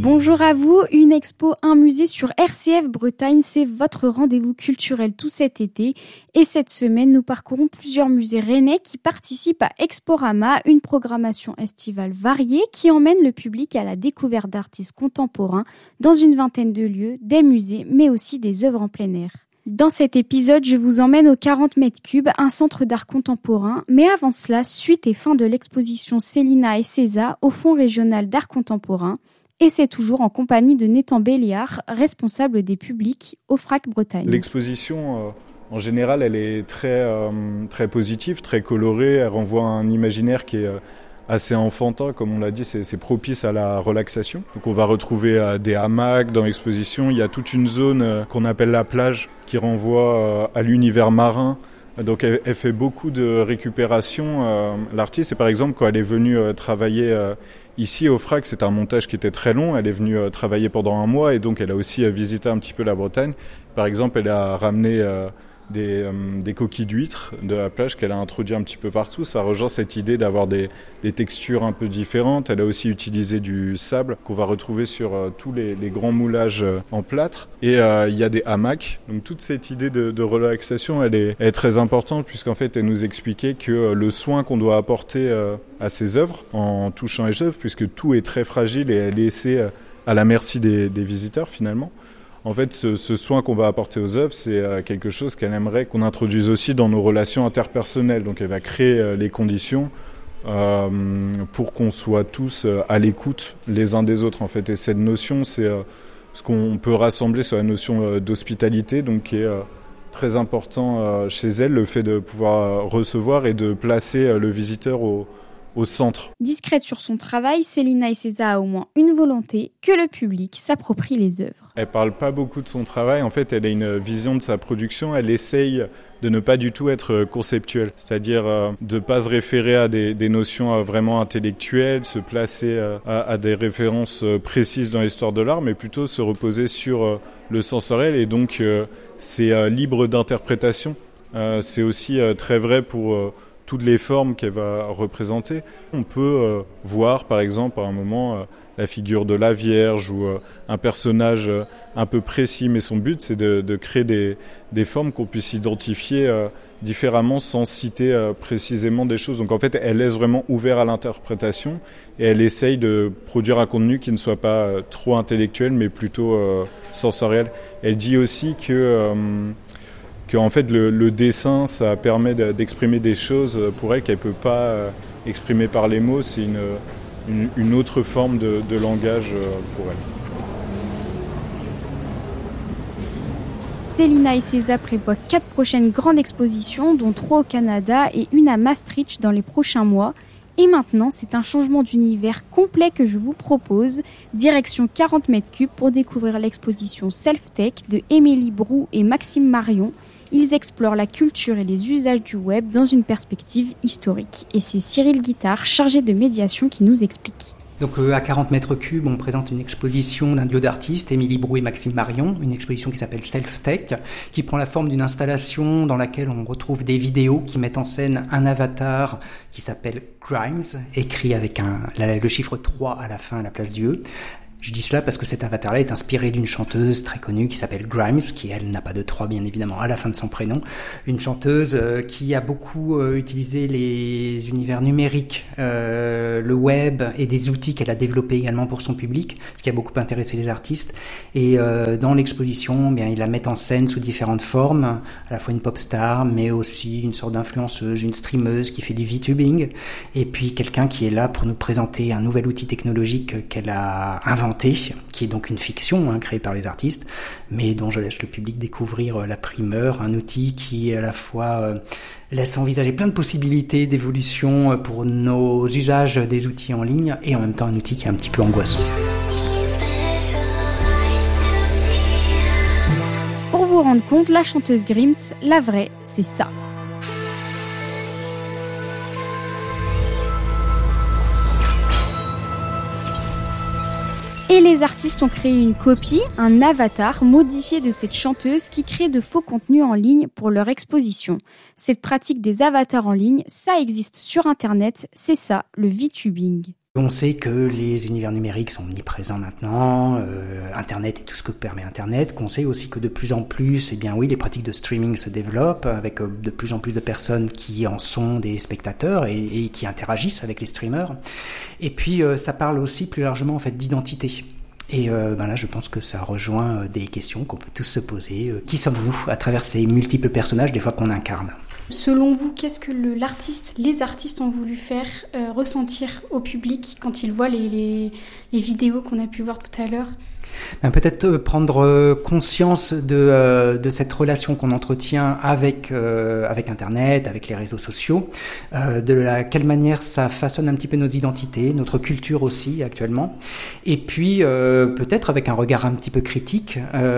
Bonjour à vous, une expo, un musée sur RCF Bretagne, c'est votre rendez-vous culturel tout cet été. Et cette semaine, nous parcourons plusieurs musées rennais qui participent à Exporama, une programmation estivale variée qui emmène le public à la découverte d'artistes contemporains dans une vingtaine de lieux, des musées, mais aussi des œuvres en plein air. Dans cet épisode, je vous emmène au 40 mètres cubes, un centre d'art contemporain. Mais avant cela, suite et fin de l'exposition Célina et César au Fonds régional d'art contemporain. Et c'est toujours en compagnie de Nathan Béliard, responsable des publics au FRAC Bretagne. L'exposition, en général, elle est très positive, très colorée. Elle renvoie à un imaginaire qui est assez enfantin, comme on l'a dit, c'est propice à la relaxation. Donc on va retrouver des hamacs dans l'exposition. Il y a toute une zone qu'on appelle la plage qui renvoie à l'univers marin. Donc elle fait beaucoup de récupération. L'artiste, et par exemple, quand elle est venue travailler ici au FRAC, c'était un montage qui était très long. Elle est venue travailler pendant un mois et donc elle a aussi visité un petit peu la Bretagne. Par exemple, elle a ramené des coquilles d'huîtres de la plage qu'elle a introduit un petit peu partout. Ça rejoint cette idée d'avoir des textures un peu différentes. Elle a aussi utilisé du sable qu'on va retrouver sur tous les grands moulages en plâtre. Et il y a des hamacs. Donc toute cette idée de relaxation, elle est très importante puisqu'en fait, elle nous expliquait que le soin qu'on doit apporter à ces œuvres en touchant les œuvres, puisque tout est très fragile et est laissé à la merci des visiteurs finalement. En fait, ce soin qu'on va apporter aux œuvres, c'est quelque chose qu'elle aimerait qu'on introduise aussi dans nos relations interpersonnelles. Donc elle va créer les conditions pour qu'on soit tous à l'écoute les uns des autres. En fait. Et cette notion, c'est ce qu'on peut rassembler sur la notion d'hospitalité, donc qui est très important chez elle, le fait de pouvoir recevoir et de placer le visiteur au centre. Discrète sur son travail, Célina et César a au moins une volonté, que le public s'approprie les œuvres. Elle parle pas beaucoup de son travail, en fait elle a une vision de sa production, elle essaye de ne pas du tout être conceptuelle, c'est-à-dire de ne pas se référer à des notions vraiment intellectuelles, se placer à des références précises dans l'histoire de l'art, mais plutôt se reposer sur le sensoriel et donc c'est libre d'interprétation. C'est aussi très vrai pour toutes les formes qu'elle va représenter. On peut voir par exemple à un moment la figure de la Vierge ou un personnage un peu précis, mais son but c'est de créer des formes qu'on puisse identifier différemment sans citer précisément des choses. Donc en fait elle laisse vraiment ouvert à l'interprétation et elle essaye de produire un contenu qui ne soit pas trop intellectuel mais plutôt sensoriel. Elle dit aussi que en fait le dessin ça permet d'exprimer des choses pour elle qu'elle peut pas exprimer par les mots, c'est une autre forme de langage pour elle. Célina et César prévoient 4 prochaines grandes expositions, dont 3 au Canada et une à Maastricht dans les prochains mois. Et maintenant, c'est un changement d'univers complet que je vous propose. Direction 40 mètres cubes pour découvrir l'exposition Self-Tech de Émilie Brou et Maxime Marion. Ils explorent la culture et les usages du web dans une perspective historique. Et c'est Cyril Guittard, chargé de médiation, qui nous explique. Donc à 40 mètres cubes, on présente une exposition d'un duo d'artistes, Émilie Brou et Maxime Marion, une exposition qui s'appelle Self-Tech, qui prend la forme d'une installation dans laquelle on retrouve des vidéos qui mettent en scène un avatar qui s'appelle Grimes, écrit avec le chiffre 3 à la fin à la place du E. Je dis cela parce que cet avatar-là est inspiré d'une chanteuse très connue qui s'appelle Grimes, qui elle n'a pas de 3 bien évidemment à la fin de son prénom. Une chanteuse qui a beaucoup utilisé les univers numériques, le web et des outils qu'elle a développés également pour son public, ce qui a beaucoup intéressé les artistes. Et dans l'exposition, bien, ils la mettent en scène sous différentes formes, à la fois une pop star, mais aussi une sorte d'influenceuse, une streameuse qui fait du VTubing, et puis quelqu'un qui est là pour nous présenter un nouvel outil technologique qu'elle a inventé, qui est donc une fiction créée par les artistes, mais dont je laisse le public découvrir la primeur, un outil qui à la fois laisse envisager plein de possibilités d'évolution pour nos usages des outils en ligne, et en même temps un outil qui est un petit peu angoissant. Pour vous rendre compte, la chanteuse Grimes, la vraie, c'est ça. Et les artistes ont créé une copie, un avatar modifié de cette chanteuse qui crée de faux contenus en ligne pour leur exposition. Cette pratique des avatars en ligne, ça existe sur Internet, c'est ça, le VTubing. On sait que les univers numériques sont omniprésents maintenant, Internet et tout ce que permet Internet, qu'on sait aussi que de plus en plus, les pratiques de streaming se développent, avec de plus en plus de personnes qui en sont des spectateurs et qui interagissent avec les streamers. Et puis, ça parle aussi plus largement en fait d'identité. Et là, je pense que ça rejoint des questions qu'on peut tous se poser. Qui sommes-nous à travers ces multiples personnages, des fois qu'on incarne ? Selon vous, qu'est-ce que les artistes ont voulu faire ressentir au public quand ils voient les vidéos qu'on a pu voir tout à l'heure ? Peut-être prendre conscience de cette relation qu'on entretient avec Internet, avec les réseaux sociaux, de quelle manière ça façonne un petit peu nos identités, notre culture aussi actuellement, et puis peut-être avec un regard un petit peu critique,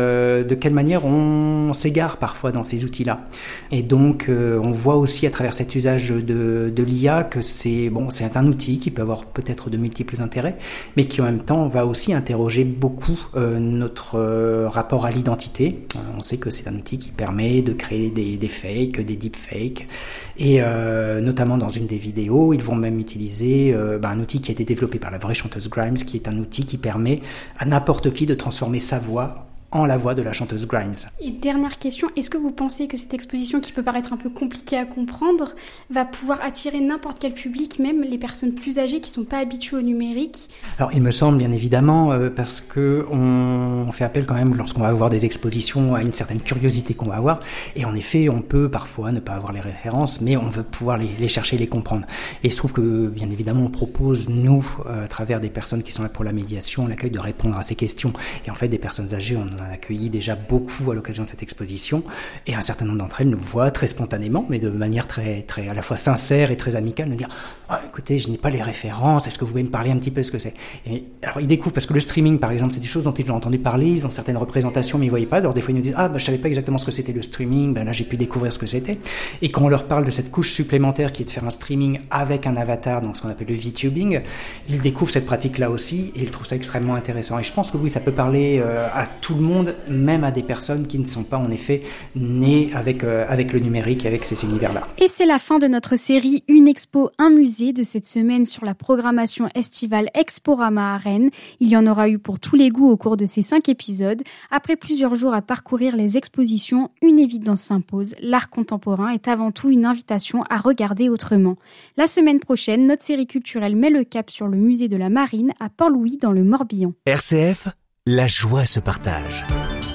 de quelle manière on s'égare parfois dans ces outils-là. Et donc on voit aussi à travers cet usage de l'IA que c'est un outil qui peut avoir peut-être de multiples intérêts, mais qui en même temps va aussi interroger beaucoup notre rapport à l'identité. On sait que c'est un outil qui permet de créer des fakes, des deepfakes, et notamment dans une des vidéos, ils vont même utiliser un outil qui a été développé par la vraie chanteuse Grimes, qui est un outil qui permet à n'importe qui de transformer sa voix en la voix de la chanteuse Grimes. Et dernière question, est-ce que vous pensez que cette exposition, qui peut paraître un peu compliquée à comprendre, va pouvoir attirer n'importe quel public, même les personnes plus âgées qui ne sont pas habituées au numérique ? Alors il me semble bien évidemment, parce que on fait appel quand même lorsqu'on va voir des expositions à une certaine curiosité qu'on va avoir, et en effet on peut parfois ne pas avoir les références, mais on veut pouvoir les chercher, les comprendre. Et il se trouve que bien évidemment on propose, nous, à travers des personnes qui sont là pour la médiation, l'accueil, de répondre à ces questions. Et en fait des personnes âgées, on en a accueilli déjà beaucoup à l'occasion de cette exposition, et un certain nombre d'entre elles nous voient très spontanément, mais de manière très, très à la fois sincère et très amicale, nous dire écoutez, je n'ai pas les références, est-ce que vous pouvez me parler un petit peu de ce que c'est ? Et alors ils découvrent, parce que le streaming par exemple, c'est des choses dont ils ont entendu parler, ils ont certaines représentations mais ils ne voyaient pas, alors des fois ils nous disent je savais pas exactement ce que c'était le streaming, là j'ai pu découvrir ce que c'était. Et quand on leur parle de cette couche supplémentaire qui est de faire un streaming avec un avatar, donc ce qu'on appelle le VTubing, ils découvrent cette pratique là aussi et ils trouvent ça extrêmement intéressant. Et je pense que oui, ça peut parler à tout le monde, même à des personnes qui ne sont pas en effet nées avec le numérique, avec ces univers-là. Et c'est la fin de notre série Une expo, un musée de cette semaine sur la programmation estivale Exporama à Rennes. Il y en aura eu pour tous les goûts au cours de ces 5 épisodes. Après plusieurs jours à parcourir les expositions, une évidence s'impose. L'art contemporain est avant tout une invitation à regarder autrement. La semaine prochaine, notre série culturelle met le cap sur le musée de la Marine à Port-Louis dans le Morbihan. RCF, la joie se partage.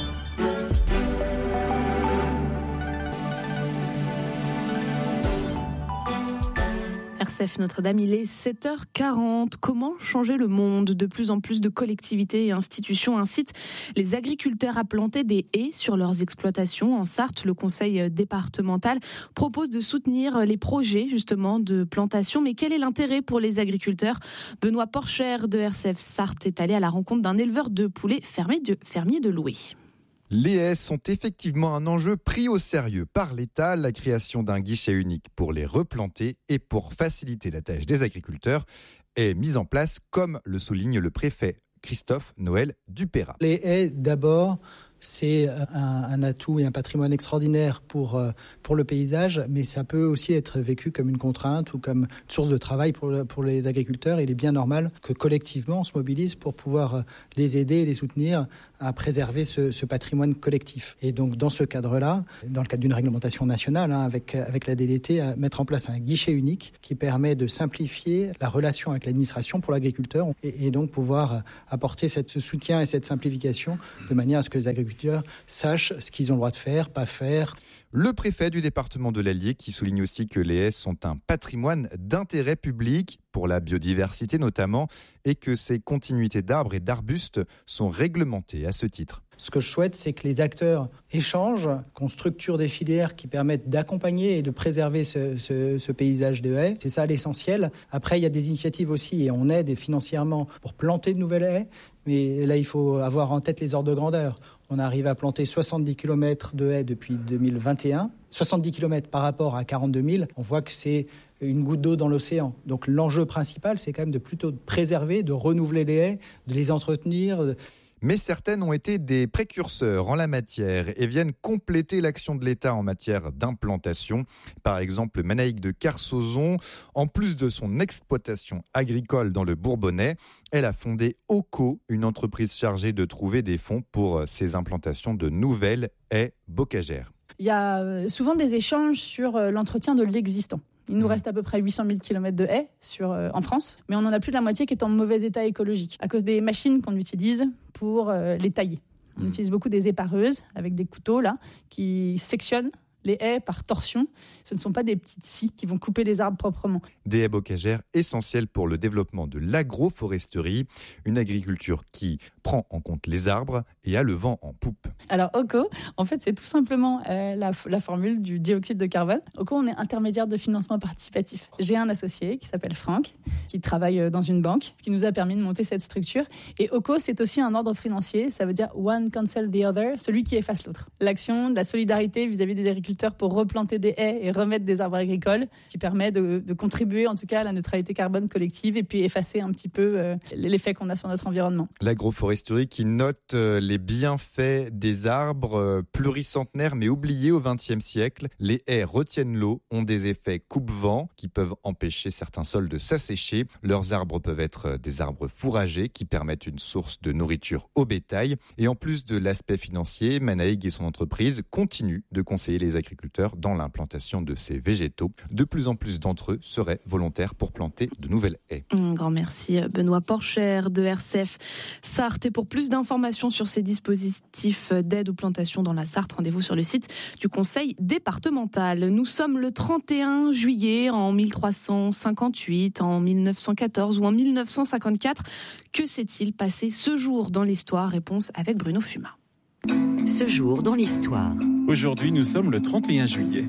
RCF Notre-Dame, il est 7h40. Comment changer le monde ? De plus en plus de collectivités et institutions incitent les agriculteurs à planter des haies sur leurs exploitations. En Sarthe, le conseil départemental propose de soutenir les projets justement de plantation. Mais quel est l'intérêt pour les agriculteurs ? Benoît Porcher de RCF Sarthe est allé à la rencontre d'un éleveur de poulets fermier de Loué. Les haies sont effectivement un enjeu pris au sérieux par l'État. La création d'un guichet unique pour les replanter et pour faciliter la tâche des agriculteurs est mise en place, comme le souligne le préfet Christophe Noël Dupérat. Les haies, d'abord, c'est un atout et un patrimoine extraordinaire pour le paysage, mais ça peut aussi être vécu comme une contrainte ou comme une source de travail pour les agriculteurs. Il est bien normal que collectivement on se mobilise pour pouvoir les aider et les soutenir à préserver ce patrimoine collectif. Et donc dans ce cadre-là, dans le cadre d'une réglementation nationale, avec la DDT, à mettre en place un guichet unique qui permet de simplifier la relation avec l'administration pour l'agriculteur et donc pouvoir apporter ce soutien et cette simplification de manière à ce que les agriculteurs sachent ce qu'ils ont le droit de faire, pas faire. Le préfet du département de l'Allier qui souligne aussi que les haies sont un patrimoine d'intérêt public pour la biodiversité notamment et que ces continuités d'arbres et d'arbustes sont réglementées à ce titre. Ce que je souhaite, c'est que les acteurs échangent, qu'on structure des filières qui permettent d'accompagner et de préserver ce paysage de haies. C'est ça l'essentiel. Après, il y a des initiatives aussi et on aide financièrement pour planter de nouvelles haies. Mais là, il faut avoir en tête les ordres de grandeur. On arrive à planter 70 km de haies depuis 2021. 70 km par rapport à 42 000, on voit que c'est une goutte d'eau dans l'océan. Donc l'enjeu principal, c'est quand même de plutôt préserver, de renouveler les haies, de les entretenir. Mais certaines ont été des précurseurs en la matière et viennent compléter l'action de l'État en matière d'implantation. Par exemple, Manaïque de Carsozon, en plus de son exploitation agricole dans le Bourbonnais, elle a fondé OCO, une entreprise chargée de trouver des fonds pour ses implantations de nouvelles haies bocagères. Il y a souvent des échanges sur l'entretien de l'existant. Il nous reste à peu près 800 000 km de haies en France, mais on en a plus de la moitié qui est en mauvais état écologique à cause des machines qu'on utilise pour les tailler. On utilise beaucoup des épareuses avec des couteaux là, qui sectionnent les haies par torsion. Ce ne sont pas des petites scies qui vont couper les arbres proprement. Des haies bocagères essentielles pour le développement de l'agroforesterie, une agriculture qui prend en compte les arbres et a le vent en poupe. Alors OCO, en fait, c'est tout simplement la formule du dioxyde de carbone. OCO, on est intermédiaire de financement participatif. J'ai un associé qui s'appelle Franck, qui travaille dans une banque, qui nous a permis de monter cette structure. Et OCO, c'est aussi un ordre financier, ça veut dire one cancel the other, celui qui efface l'autre. L'action de la solidarité vis-à-vis des agriculteurs pour replanter des haies et remettre des arbres agricoles, qui permet de contribuer en tout cas à la neutralité carbone collective et puis effacer un petit peu l'effet qu'on a sur notre environnement. L'agroforesterie qui note les bienfaits des arbres pluricentenaires mais oubliés au XXe siècle. Les haies retiennent l'eau, ont des effets coupe-vent qui peuvent empêcher certains sols de s'assécher. Leurs arbres peuvent être des arbres fourragers qui permettent une source de nourriture au bétail. Et en plus de l'aspect financier, Manaïgue et son entreprise continuent de conseiller les agriculteurs dans l'implantation de ces végétaux. De plus en plus d'entre eux seraient volontaires pour planter de nouvelles haies. Un grand merci Benoît Porcher de RCF Sarthe. Et pour plus d'informations sur ces dispositifs d'aide aux plantations dans la Sarthe, rendez-vous sur le site du Conseil départemental. Nous sommes le 31 juillet en 1358, en 1914 ou en 1954. Que s'est-il passé ce jour dans l'histoire ? Réponse avec Bruno Fumat. Ce jour dans l'histoire. Aujourd'hui, nous sommes le 31 juillet.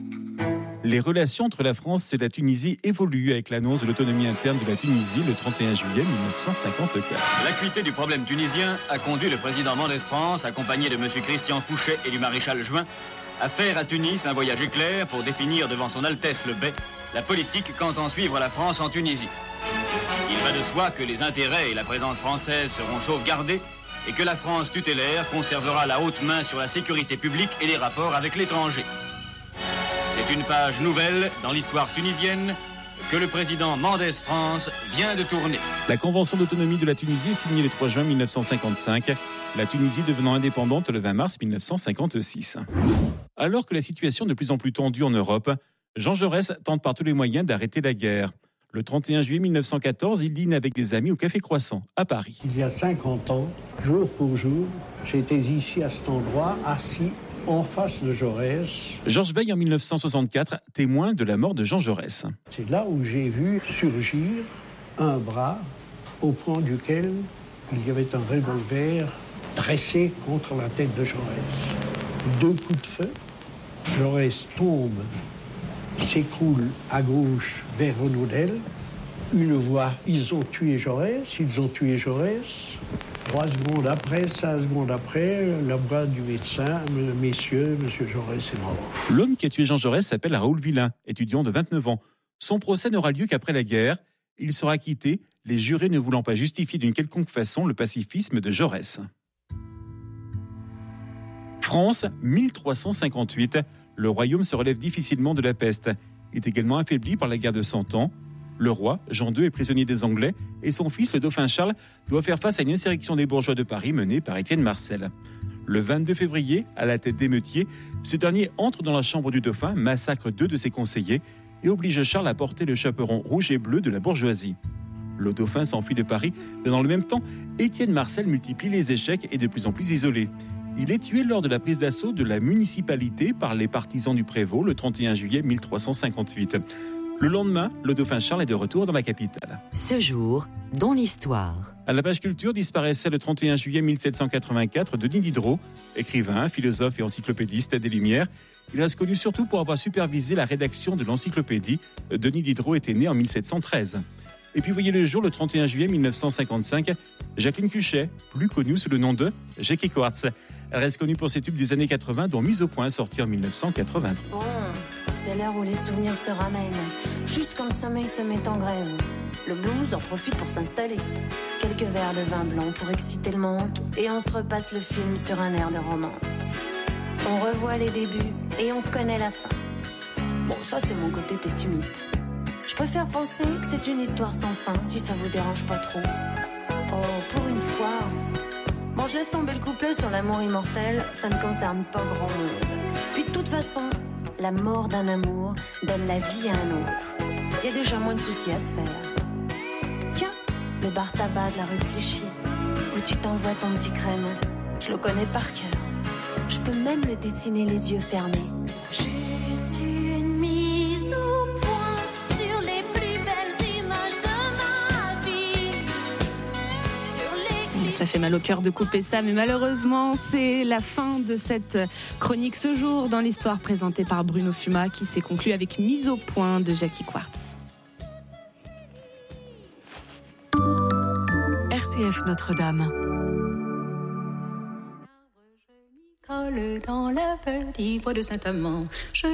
Les relations entre la France et la Tunisie évoluent avec l'annonce de l'autonomie interne de la Tunisie le 31 juillet 1954. L'acuité du problème tunisien a conduit le président Mendès France, accompagné de M. Christian Fouchet et du maréchal Juin, à faire à Tunis un voyage éclair pour définir devant son Altesse le Bey la politique qu'entend suivre la France en Tunisie. Il va de soi que les intérêts et la présence française seront sauvegardés et que la France tutélaire conservera la haute main sur la sécurité publique et les rapports avec l'étranger. C'est une page nouvelle dans l'histoire tunisienne que le président Mendès France vient de tourner. La Convention d'autonomie de la Tunisie est signée le 3 juin 1955, la Tunisie devenant indépendante le 20 mars 1956. Alors que la situation est de plus en plus tendue en Europe, Jean Jaurès tente par tous les moyens d'arrêter la guerre. Le 31 juillet 1914, il dîne avec des amis au Café Croissant, à Paris. Il y a 50 ans, jour pour jour, j'étais ici à cet endroit, assis en face de Jaurès. Georges Veil, en 1964, témoin de la mort de Jean Jaurès. C'est là où j'ai vu surgir un bras au point duquel il y avait un revolver dressé contre la tête de Jaurès. 2 coups de feu, Jaurès tombe, s'écroule à gauche vers Renaudel. Une voix, ils ont tué Jaurès, ils ont tué Jaurès. 3 secondes après, 5 secondes après, la voix du médecin, messieurs, monsieur Jaurès est mort. L'homme qui a tué Jean Jaurès s'appelle Raoul Villain, étudiant de 29 ans. Son procès n'aura lieu qu'après la guerre. Il sera acquitté, les jurés ne voulant pas justifier d'une quelconque façon le pacifisme de Jaurès. France, 1358. Le royaume se relève difficilement de la peste. Il est également affaibli par la guerre de 100 ans. Le roi, Jean II, est prisonnier des Anglais et son fils, le dauphin Charles, doit faire face à une insurrection des bourgeois de Paris menée par Étienne Marcel. Le 22 février, à la tête d'émeutiers, ce dernier entre dans la chambre du dauphin, massacre 2 de ses conseillers et oblige Charles à porter le chaperon rouge et bleu de la bourgeoisie. Le dauphin s'enfuit de Paris, mais dans le même temps, Étienne Marcel multiplie les échecs et est de plus en plus isolé. Il est tué lors de la prise d'assaut de la municipalité par les partisans du prévôt le 31 juillet 1358. Le lendemain, le dauphin Charles est de retour dans la capitale. Ce jour, dans l'histoire. À la page culture disparaissait le 31 juillet 1784 Denis Diderot, écrivain, philosophe et encyclopédiste des Lumières. Il reste connu surtout pour avoir supervisé la rédaction de l'encyclopédie. Denis Diderot était né en 1713. Et puis voyez le jour le 31 juillet 1955, Jacqueline Cuchet, plus connue sous le nom de Jackie Quartz. Elle reste connue pour ses tubes des années 80, dont Mise au point, sortie en 1983. Bon, c'est l'heure où les souvenirs se ramènent, juste quand le sommeil se met en grève. Le blues en profite pour s'installer. Quelques verres de vin blanc pour exciter le manque, et on se repasse le film sur un air de romance. On revoit les débuts et on connaît la fin. Bon, ça c'est mon côté pessimiste. Je préfère penser que c'est une histoire sans fin, si ça vous dérange pas trop. Oh, pour une fois. Bon, je laisse tomber le couplet sur l'amour immortel, ça ne concerne pas grand monde. Puis de toute façon, la mort d'un amour donne la vie à un autre. Il y a déjà moins de soucis à se faire. Tiens, le bar tabac de la rue de Clichy, où tu t'envoies ton petit crème, je le connais par cœur. Je peux même le dessiner les yeux fermés. Juste une mise au point sur les plus belles images de ma vie. Sur les Ça fait mal au cœur de couper ça, mais malheureusement, c'est la fin de cette chronique Ce jour dans l'histoire présentée par Bruno Fumat, qui s'est conclue avec Mise au point de Jackie Quartz. RCF Notre-Dame. Dans le petit bois de Saint-Amand.